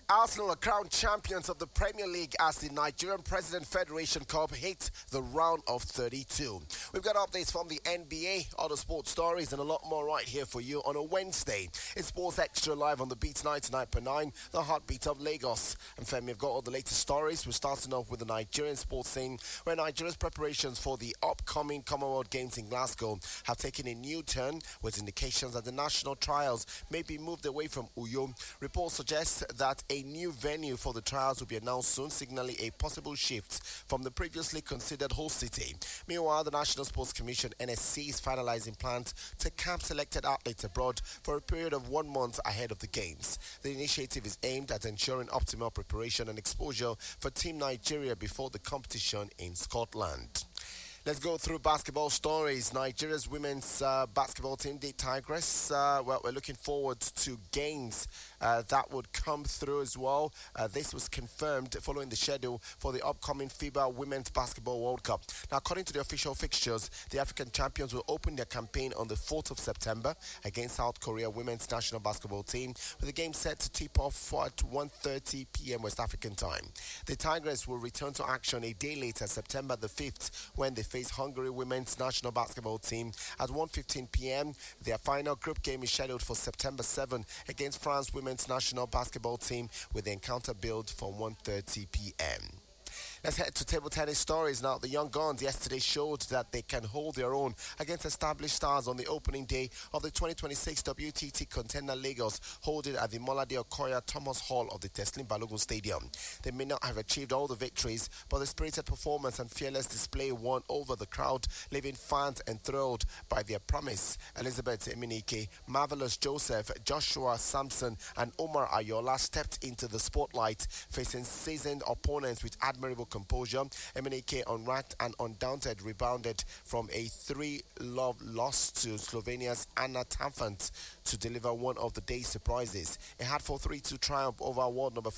Arsenal are crowned champions of the Premier League as the Nigerian President Federation Cup hit the round of 32. We've got updates from the NBA, other sports stories, and a lot more right here for you on a Wednesday. It's Sports Extra live on the Beats 99.9, the heartbeat of Lagos. And Femi, we've got all the latest stories. We're starting off with the Nigerian sports scene, where Nigeria's preparations for the upcoming Commonwealth Games in Glasgow have taken a new turn, with indications that the national trials may be moved away from Uyo. Reports suggest that a new venue for the trials will be announced soon, signaling a possible shift from the previously considered host city. Meanwhile, the National Sports Commission (NSC) is finalizing plans to camp selected athletes abroad for a period of 1 month ahead of the Games. The initiative is aimed at ensuring optimal preparation and exposure for Team Nigeria before the competition in Scotland. Let's go through basketball stories. Nigeria's women's basketball team, the Tigress, we're looking forward to games that would come through as well. This was confirmed following the schedule for the upcoming FIBA Women's Basketball World Cup. Now, according to the official fixtures, the African champions will open their campaign on the 4th of September against South Korea Women's National Basketball Team, with the game set to tip off at 1:30 p.m. West African time. The Tigress will return to action a day later, September the 5th, when they face Hungary Women's National Basketball Team at 1:15 p.m. Their final group game is scheduled for September 7 against France Women's National Basketball Team, with the encounter billed for 1:30 p.m. Let's head to table tennis stories now. The Young Guns yesterday showed that they can hold their own against established stars on the opening day of the 2026 WTT Contender Lagos, holding at the Molade Okoya Thomas Hall of the Teslim Balogun Stadium. They may not have achieved all the victories, but the spirited performance and fearless display won over the crowd, leaving fans enthralled by their promise. Elizabeth Eminike, Marvelous Joseph, Joshua Sampson, and Omar Ayola stepped into the spotlight, facing seasoned opponents with admirable composure. Eminike, unranked and undaunted, rebounded from a 3-love loss to Slovenia's Anna Tamfant to deliver one of the day's surprises. A hard 4-3-2 triumph over world number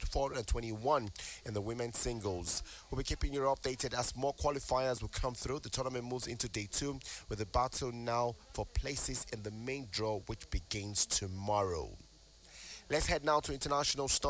421 in the women's singles. We'll be keeping you updated as more qualifiers will come through. The tournament moves into day 2, with the battle now for places in the main draw, which begins tomorrow. Let's head now to international stories.